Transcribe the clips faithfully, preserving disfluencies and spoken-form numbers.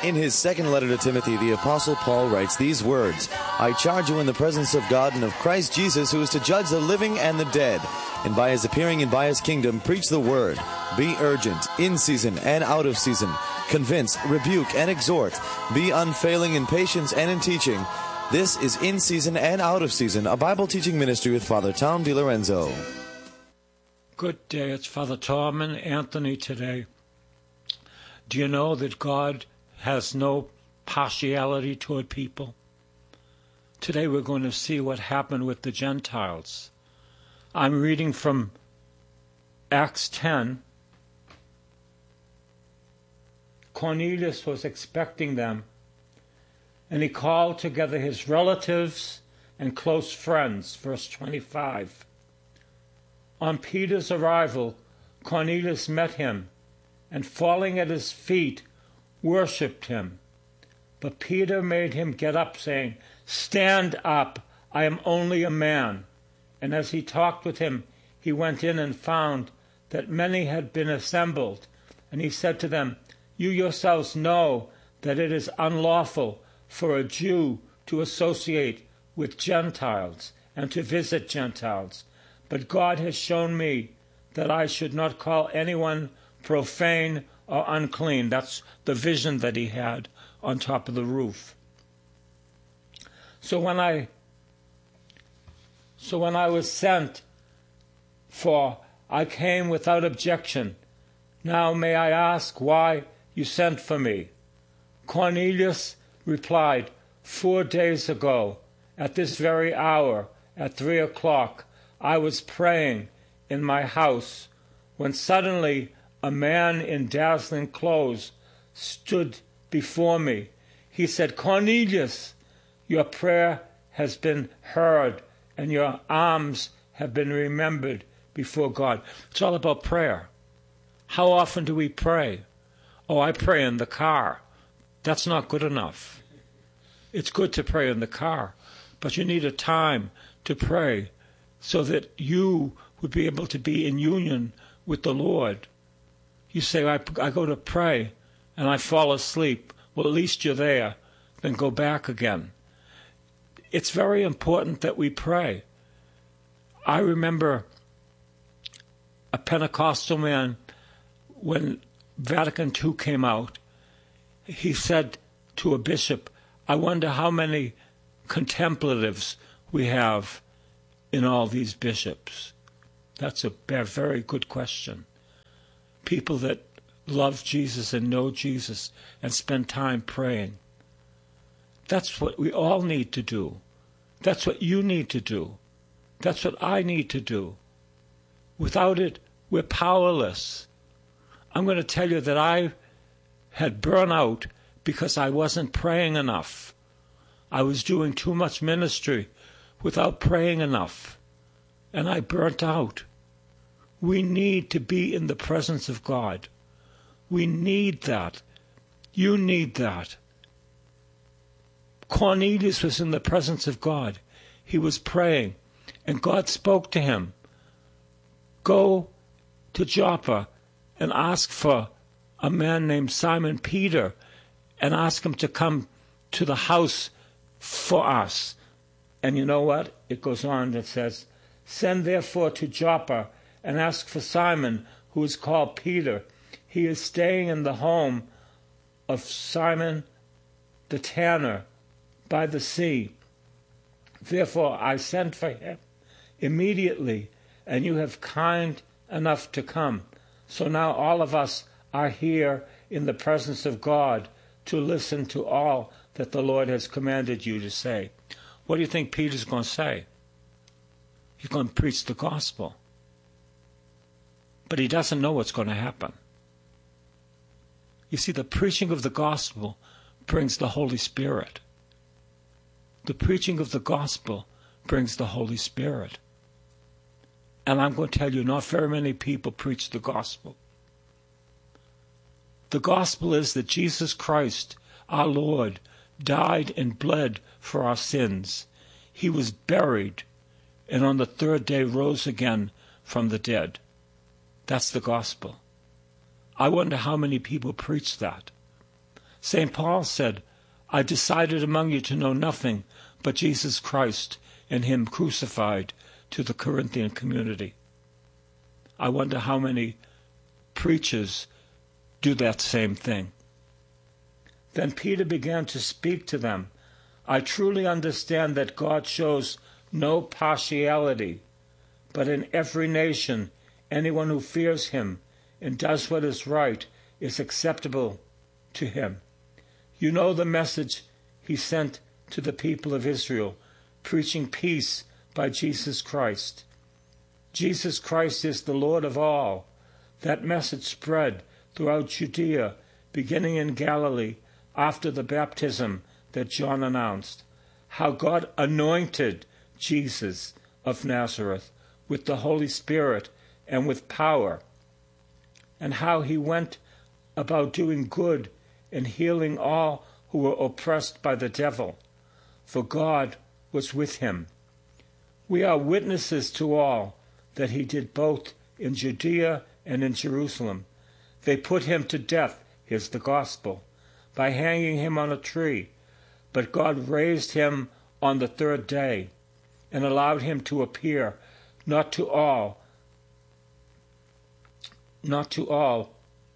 In his second letter to Timothy, the Apostle Paul writes these words, I charge you in the presence of God and of Christ Jesus, who is to judge the living and the dead, and by his appearing and by his kingdom, preach the word. Be urgent, in season and out of season. Convince, rebuke, and exhort. Be unfailing in patience and in teaching. This is In Season and Out of Season, a Bible teaching ministry with Father Tom DiLorenzo. Good day, it's Father Tom and Anthony today. Do you know that God has no partiality toward people? Today we're going to see what happened with the Gentiles. I'm reading from Acts ten. Cornelius was expecting them, and he called together his relatives and close friends. Verse twenty-five. On Peter's arrival, Cornelius met him, and falling at his feet, worshipped him. But Peter made him get up, saying, Stand up, I am only a man. And as he talked with him, he went in and found that many had been assembled. And he said to them, You yourselves know that it is unlawful for a Jew to associate with Gentiles and to visit Gentiles. But God has shown me that I should not call anyone profane or unclean. That's the vision that he had on top of the roof. So when I so when I was sent for, I came without objection. Now may I ask why you sent for me? Cornelius replied, Four days ago, at this very hour, at three o'clock, I was praying in my house, when suddenly a man in dazzling clothes stood before me. He said, Cornelius, your prayer has been heard, and your alms have been remembered before God. It's all about prayer. How often do we pray? Oh, I pray in the car. That's not good enough. It's good to pray in the car, but you need a time to pray so that you would be able to be in union with the Lord. You say, I, I go to pray and I fall asleep. Well, at least you're there. Then go back again. It's very important that we pray. I remember a Pentecostal man, when Vatican Two came out, he said to a bishop, I wonder how many contemplatives we have in all these bishops. That's a very good question. People that love Jesus and know Jesus and spend time praying. That's what we all need to do. That's what you need to do. That's what I need to do. Without it, we're powerless. I'm going to tell you that I had burnout because I wasn't praying enough. I was doing too much ministry without praying enough, and I burnt out. We need to be in the presence of God. We need that. You need that. Cornelius was in the presence of God. He was praying, and God spoke to him. Go to Joppa and ask for a man named Simon Peter, and ask him to come to the house for us. And you know what? It goes on, it says, Send therefore to Joppa and ask for Simon, who is called Peter. He is staying in the home of Simon the tanner by the sea. Therefore I sent for him immediately, and you have kind enough to come. So now all of us are here in the presence of God to listen to all that the Lord has commanded you to say. What do you think Peter's going to say? He's going to preach the gospel. But he doesn't know what's going to happen. You see, the preaching of the gospel brings the Holy Spirit. The preaching of the gospel brings the Holy Spirit. And I'm going to tell you, not very many people preach the gospel. The gospel is that Jesus Christ, our Lord, died and bled for our sins. He was buried, and on the third day rose again from the dead. That's the gospel. I wonder how many people preach that. Saint Paul said, I decided among you to know nothing but Jesus Christ and him crucified, to the Corinthian community. I wonder how many preachers do that same thing. Then Peter began to speak to them. I truly understand that God shows no partiality, but in every nation, anyone who fears him and does what is right is acceptable to him. You know the message he sent to the people of Israel, preaching peace by Jesus Christ. Jesus Christ is the Lord of all. That message spread throughout Judea, beginning in Galilee, after the baptism that John announced. How God anointed Jesus of Nazareth with the Holy Spirit and with power, and how he went about doing good and healing all who were oppressed by the devil, for God was with him. We are witnesses to all that he did both in Judea and in Jerusalem. They put him to death, here's the gospel, by hanging him on a tree, but God raised him on the third day and allowed him to appear, not to all, not to all,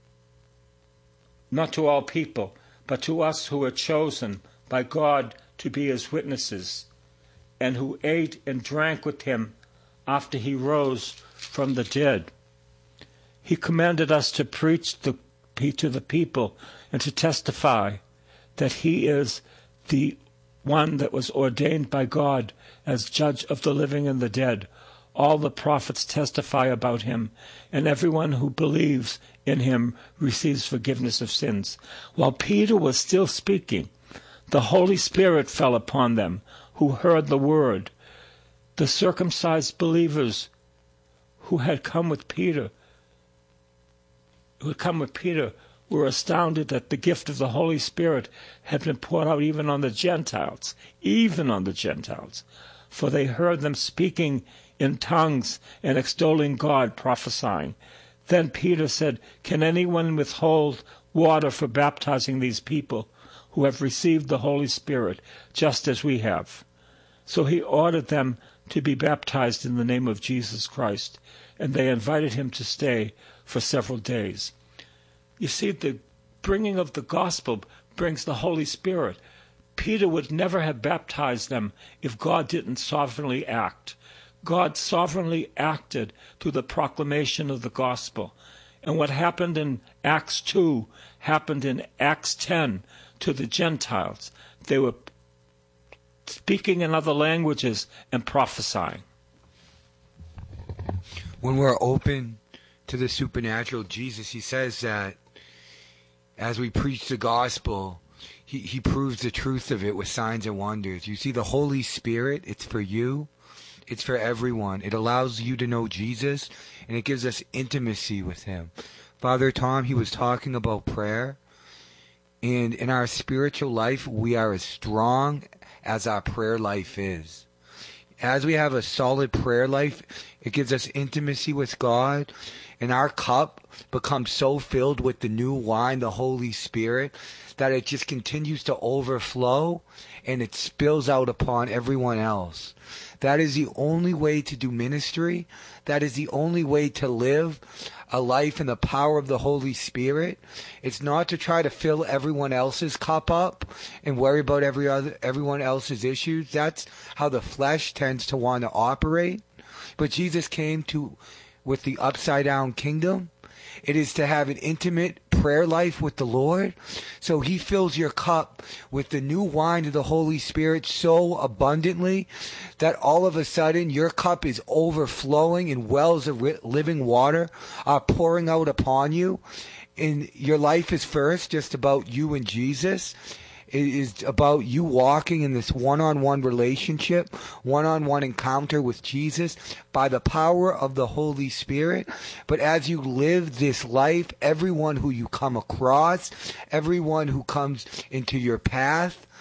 not to all people, but to us who are chosen by God to be his witnesses, and who ate and drank with him after he rose from the dead. He commanded us to preach the, to the people and to testify that he is the one that was ordained by God as judge of the living and the dead. All the prophets testify about him, and everyone who believes in him receives forgiveness of sins. While Peter was still speaking, the Holy Spirit fell upon them who heard the word. The circumcised believers who had come with Peter, who had come with Peter, were astounded that the gift of the Holy Spirit had been poured out even on the Gentiles, even on the Gentiles, for they heard them speaking in tongues and extolling God, prophesying. Then Peter said, can anyone withhold water for baptizing these people who have received the Holy Spirit, just as we have? So he ordered them to be baptized in the name of Jesus Christ, and they invited him to stay for several days. You see, the bringing of the gospel brings the Holy Spirit. Peter would never have baptized them if God didn't sovereignly act. God sovereignly acted through the proclamation of the gospel. And what happened in Acts two happened in Acts ten to the Gentiles. They were speaking in other languages and prophesying. When we're open to the supernatural, Jesus, he says that as we preach the gospel, he, he proves the truth of it with signs and wonders. You see, the Holy Spirit, it's for you. It's for everyone. It allows you to know Jesus, and it gives us intimacy with him. Father Tom, he was talking about prayer. And in our spiritual life, we are as strong as our prayer life is. As we have a solid prayer life, it gives us intimacy with God, and our cup becomes so filled with the new wine, the Holy Spirit, that it just continues to overflow, and it spills out upon everyone else. That is the only way to do ministry. That is the only way to live a life in the power of the Holy Spirit. It's not to try to fill everyone else's cup up and worry about every other everyone else's issues. That's how the flesh tends to want to operate. But Jesus came to with the upside down kingdom. It is to have an intimate prayer life with the Lord. So he fills your cup with the new wine of the Holy Spirit so abundantly that all of a sudden your cup is overflowing and wells of living water are pouring out upon you. And your life is first just about you and Jesus. It is about you walking in this one-on-one relationship, one-on-one encounter with Jesus by the power of the Holy Spirit. But as you live this life, everyone who you come across, everyone who comes into your path,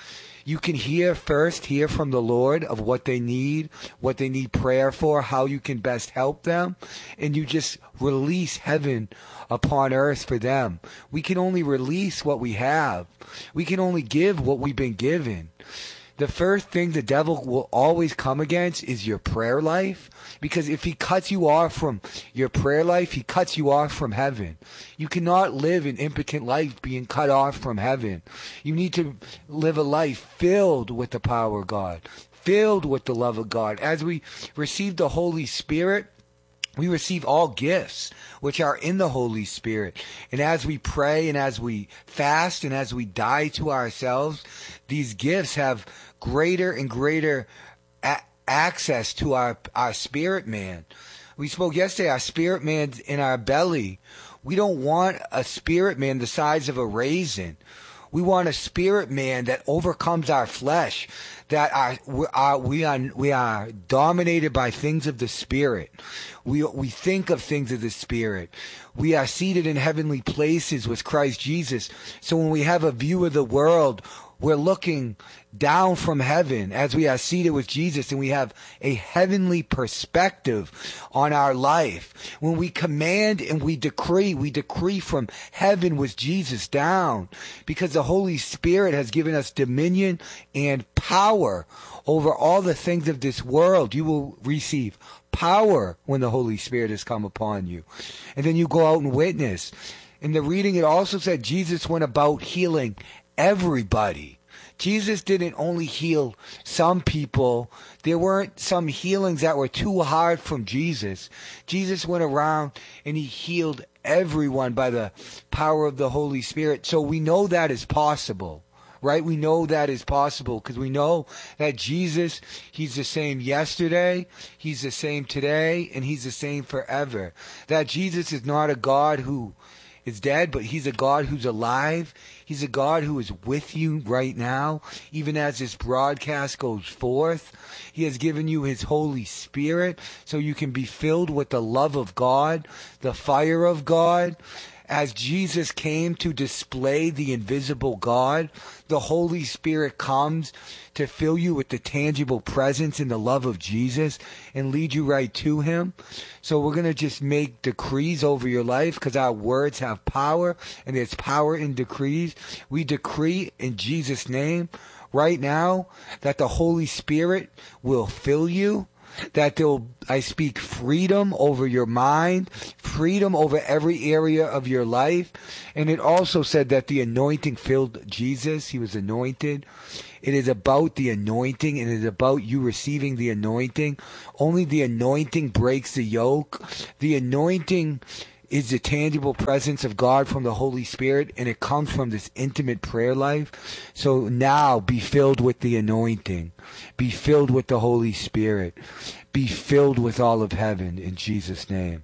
You can hear first, hear from the Lord of what they need, what they need prayer for, how you can best help them, and you just release heaven upon earth for them. We can only release what we have. We can only give what we've been given. The first thing the devil will always come against is your prayer life, because if he cuts you off from your prayer life, he cuts you off from heaven. You cannot live an impotent life being cut off from heaven. You need to live a life filled with the power of God, filled with the love of God. As we receive the Holy Spirit, we receive all gifts which are in the Holy Spirit. And as we pray and as we fast and as we die to ourselves, these gifts have greater and greater a- access to our, our spirit man. We spoke yesterday, our spirit man's in our belly. We don't want a spirit man the size of a raisin. We want a spirit man that overcomes our flesh, that are, we are we are we are dominated by things of the Spirit. We we think of things of the Spirit. We are seated in heavenly places with Christ Jesus. So when we have a view of the world, we're looking down from heaven as we are seated with Jesus, and we have a heavenly perspective on our life. When we command and we decree, we decree from heaven with Jesus down, because the Holy Spirit has given us dominion and power over all the things of this world. You will receive power when the Holy Spirit has come upon you. And then you go out and witness. In the reading, it also said Jesus went about healing everybody. Jesus didn't only heal some people. There weren't some healings that were too hard from Jesus. Jesus went around and he healed everyone by the power of the Holy Spirit. So we know that is possible, right? We know that is possible because we know that Jesus, he's the same yesterday, he's the same today, and he's the same forever. That Jesus is not a God who is dead, but he's a God who's alive. He's a God who is with you right now, even as this broadcast goes forth. He has given you his Holy Spirit so you can be filled with the love of God, the fire of God. As Jesus came to display the invisible God, the Holy Spirit comes to fill you with the tangible presence and the love of Jesus and lead you right to him. So we're going to just make decrees over your life because our words have power, and there's power in decrees. We decree in Jesus' name right now that the Holy Spirit will fill you, that they'll, I speak freedom over your mind, freedom over every area of your life. And it also said that the anointing filled Jesus. He was anointed. It is about the anointing, and it is about you receiving the anointing. Only the anointing breaks the yoke. The anointing is the tangible presence of God from the Holy Spirit, and it comes from this intimate prayer life. So now be filled with the anointing. Be filled with the Holy Spirit. Be filled with all of heaven in Jesus' name.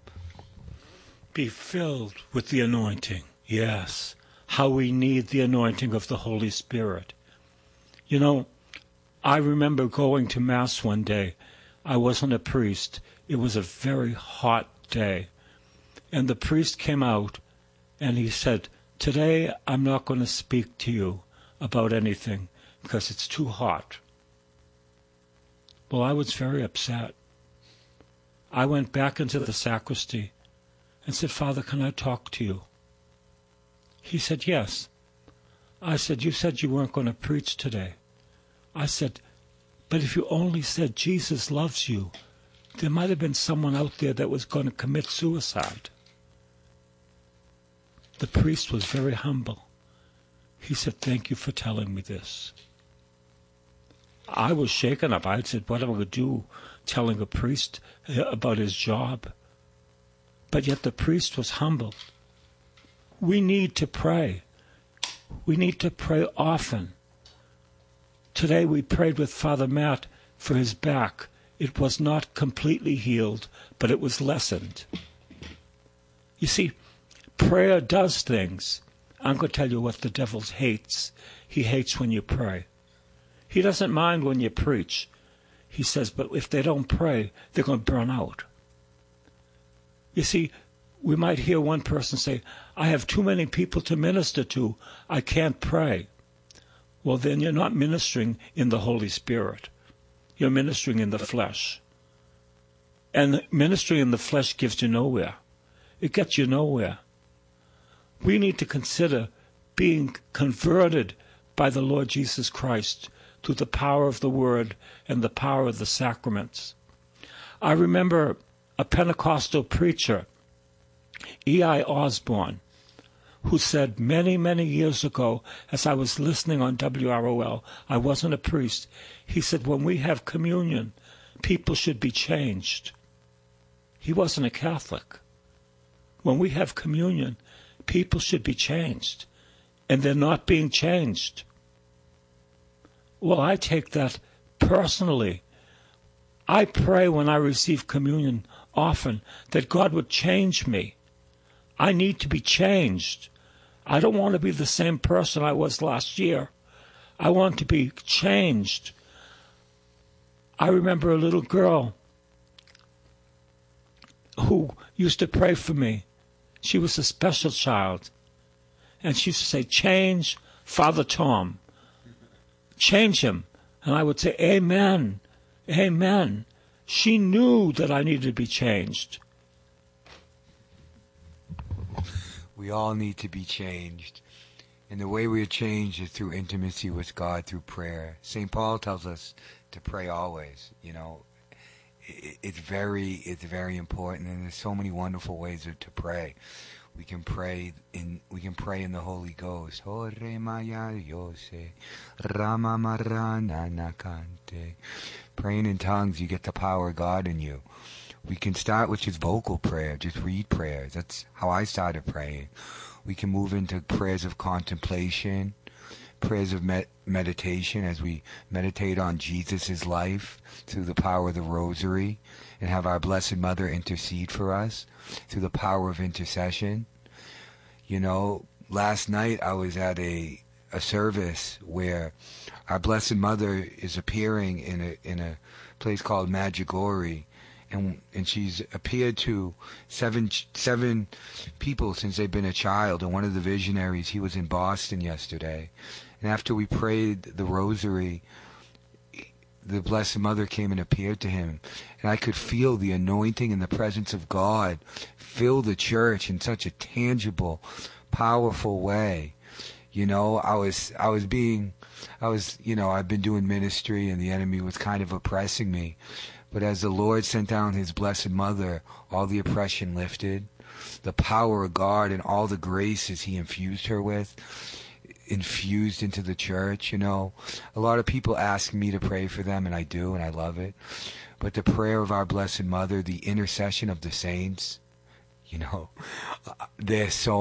Be filled with the anointing. Yes. How we need the anointing of the Holy Spirit. You know, I remember going to Mass one day. I wasn't a priest. It was a very hot day. And the priest came out and he said, "Today I'm not going to speak to you about anything because it's too hot." Well, I was very upset. I went back into the sacristy and said, "Father, can I talk to you?" He said, "Yes." I said, "You said you weren't going to preach today." I said, "But if you only said Jesus loves you, there might have been someone out there that was going to commit suicide." The priest was very humble. He said, "Thank you for telling me this." I was shaken up. I said, what am I going to do telling a priest about his job? But yet the priest was humble. We need to pray. We need to pray often. Today we prayed with Father Matt for his back. It was not completely healed, but it was lessened. You see, prayer does things. I'm going to tell you what the devil hates. He hates when you pray. He doesn't mind when you preach. He says, but if they don't pray, they're going to burn out. You see, we might hear one person say, "I have too many people to minister to. I can't pray." well, then you're not ministering in the Holy Spirit. You're ministering in the flesh. And ministering in the flesh gives you nowhere. It gets you nowhere. We need to consider being converted by the Lord Jesus Christ through the power of the Word and the power of the sacraments. I remember a Pentecostal preacher, E I Osborne, who said many, many years ago, as I was listening on W R O L, I wasn't a priest, he said, when we have communion, people should be changed. He wasn't a Catholic. When we have communion, people should be changed, and they're not being changed. Well, I take that personally. I pray when I receive communion often that God would change me. I need to be changed. I don't want to be the same person I was last year. I want to be changed. I remember a little girl who used to pray for me. She was a special child. And she used to say, change Father Tom. Change him. And I would say, amen, amen. She knew that I needed to be changed. We all need to be changed. And the way we are changed is through intimacy with God, through prayer. Saint Paul tells us to pray always. You know, it's very, it's very important, and there's so many wonderful ways to pray. We can pray in, we can pray in the Holy Ghost. Praying in tongues, you get the power of God in you. We can start with just vocal prayer, just read prayers. That's how I started praying. We can move into prayers of contemplation, prayers of med- meditation as we meditate on Jesus' life through the power of the rosary, and have our Blessed Mother intercede for us through the power of intercession. You know, last night I was at a a service where our Blessed Mother is appearing in a in a place called Medjugorje. And and she's appeared to seven seven people since they've been a child. And one of the visionaries, he was in Boston yesterday. And after we prayed the rosary, the Blessed Mother came and appeared to him. And I could feel the anointing and the presence of God fill the church in such a tangible, powerful way. You know, I was I was being, I was, you know, I've been doing ministry and the enemy was kind of oppressing me. But as the Lord sent down his Blessed Mother, all the oppression lifted. The power of God and all the graces he infused her with, infused into the church, you know. A lot of people ask me to pray for them, and I do, and I love it. But the prayer of our Blessed Mother, the intercession of the saints, you know, they're so